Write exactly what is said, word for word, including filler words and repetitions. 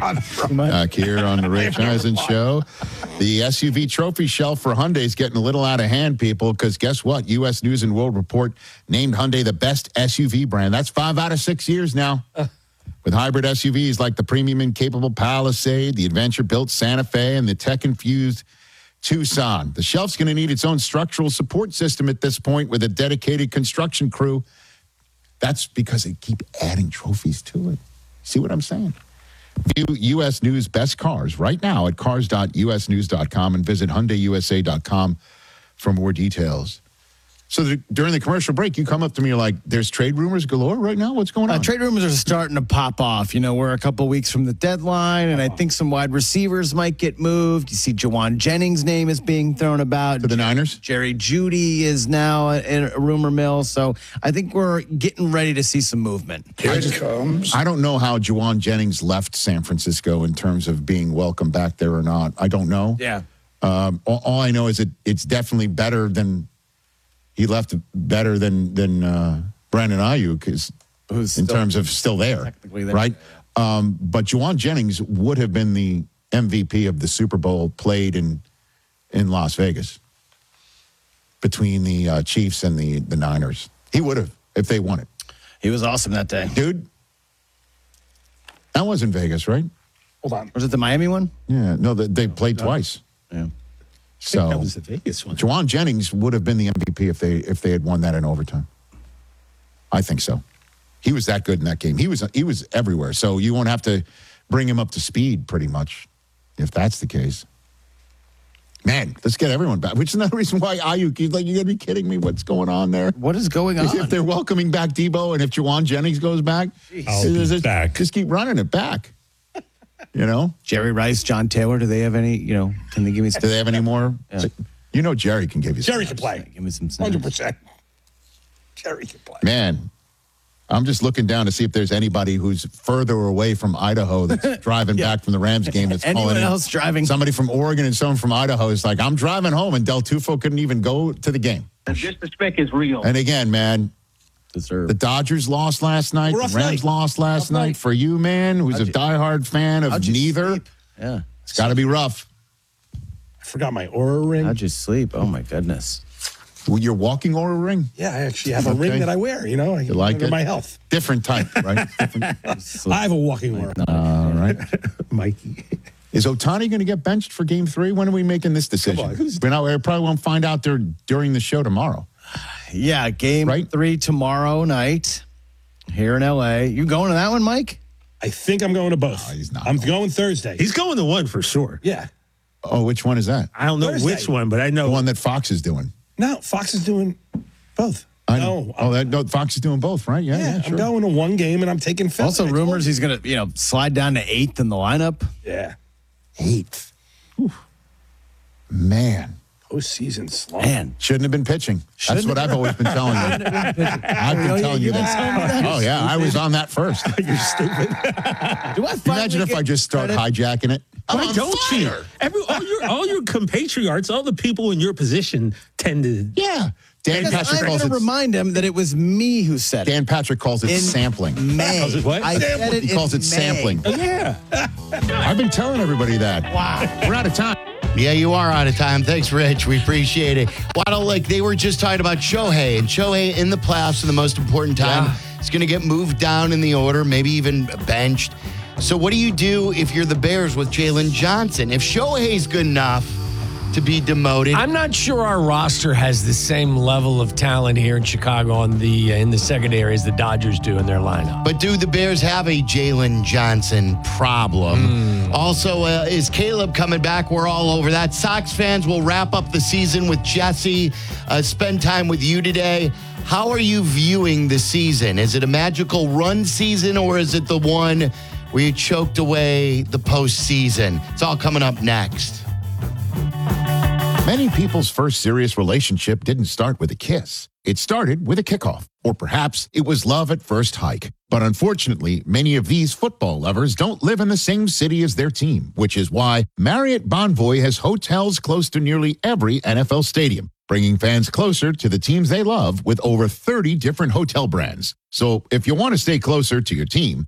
Back here on the Rich Eisen Show. The S U V trophy shelf for Hyundai is getting a little out of hand, people, because guess what? U S News and World Report named Hyundai the best S U V brand. That's five out of six years now. Uh. With hybrid S U Vs like the premium and capable Palisade, the adventure-built Santa Fe, and the tech-infused Tucson. The shelf's going to need its own structural support system at this point with a dedicated construction crew. That's because they keep adding trophies to it. See what I'm saying? View U S News Best Cars right now at cars dot u s news dot com and visit hyundai u s a dot com for more details. So the, during the commercial break, you come up to me, you're like, there's trade rumors galore right now? What's going on? Uh, trade rumors are starting to pop off. You know, we're a couple weeks from the deadline, and I think some wide receivers might get moved. You see Jawan Jennings' name is being thrown about. To the Niners? Jerry Jeudy is now in a rumor mill. So I think we're getting ready to see some movement. Here it comes. I don't know how Jawan Jennings left San Francisco in terms of being welcome back there or not. I don't know. Yeah. Um, all, all I know is that it's definitely better than... He left better than than uh, Brandon Ayuk is Who's in still, terms of still there, there. right? Um, but Jawan Jennings would have been the M V P of the Super Bowl played in in Las Vegas between the uh, Chiefs and the, the Niners. He would have if they won it. He was awesome that day. Dude, that was in Vegas, right? Hold on. Was it the Miami one? Yeah. No, they, they played no. twice. Yeah. So that was the Vegas one. Jawan Jennings would have been the M V P if they if they had won that in overtime. I think so. He was that good in that game. He was he was everywhere. So you won't have to bring him up to speed pretty much if that's the case. Man, let's get everyone back. Which is another reason why Ayuk, he's like, you gotta be kidding me. What's going on there? What is going on? If they're welcoming back Debo and if Jawan Jennings goes back, I'll be just, back. just keep running it back. You know? Jerry Rice, John Taylor, do they have any, you know, can they give me some? Do they have any more? Yeah. You know Jerry can give you Jerry some. can play. Give me some one hundred percent. Jerry can play. Man, I'm just looking down to see if there's anybody who's further away from Idaho that's driving Yeah. back from the Rams game that's Anyone calling in. else driving? Somebody from Oregon and someone from Idaho is like, I'm driving home, and Del Tufo couldn't even go to the game. The disrespect is real. And again, man, Deserve. the Dodgers lost last night. The Rough Rams night. lost last Rough night. night. For you, man, who's How'd a you- diehard fan of How'd you neither, sleep? Yeah. it's got to be rough. I forgot my aura ring. How'd you sleep? Oh, my goodness. Well, you're walking or a ring? Yeah, I actually have a Okay. ring that I wear, you know. I, You like under it? my health. Different type, right? Different. I have a walking aura. All right. Mikey. Is Ohtani going to get benched for game three? When are we making this decision? on, who's- We're not, we probably won't find out there during the show tomorrow. Yeah, game Right? three tomorrow night here in L A. You going to that one, Mike? I think I'm going to both. No, he's not I'm going. going Thursday. He's going to one for sure. yeah. Oh, which one is that? I don't know Thursday. which one, but I know The one that Fox is doing. No, Fox is doing both. I know. No, Oh, that, no, Fox is doing both, right? Yeah, yeah, yeah, I'm sure. going to one game and I'm taking Philly. Also, I told rumors you. he's going to, you know, slide down to eighth in the lineup. Yeah. Eighth. Man, Postseason slump. Man. shouldn't have been pitching. That's Shouldn't what have- I've always been telling you. I've been Oh, yeah, telling you you've been that. telling me that? Oh, yeah, I was on that first. You're stupid. Do I Imagine if I just start hijacking it. I'm Why on don't you? fire. Every all your all your compatriots, all the people in your position tend to. Yeah. Dan Because Patrick I'm calls going to it. remind him that it was me who said it. Dan Patrick calls it In sampling. May. Calls it what? I said it He in calls it May. sampling. Oh, yeah. I've been telling everybody that. Wow. We're out of time. Yeah, you are out of time. Thanks, Rich. We appreciate it. Waddle, like they were just talking about Shohei, and Shohei in the playoffs in the most important time. Yeah. It's going to get moved down in the order, maybe even benched. So what do you do if you're the Bears with Jalen Johnson? If Shohei's good enough to be demoted, I'm not sure our roster has the same level of talent here in Chicago on the uh, in the secondary as the Dodgers do in their lineup. but do the Bears have a Jalen Johnson problem? Also, uh, is Caleb coming back? We're all over that. Sox fans will wrap up the season with Jesse, uh, spend time with you today. How are you viewing the season? Is it a magical run season, or is it the one where you choked away the postseason? It's all coming up next. Many people's first serious relationship didn't start with a kiss. It started with a kickoff, or perhaps it was love at first hike. But unfortunately, many of these football lovers don't live in the same city as their team, which is why Marriott Bonvoy has hotels close to nearly every N F L stadium, bringing fans closer to the teams they love with over thirty different hotel brands. So if you want to stay closer to your team,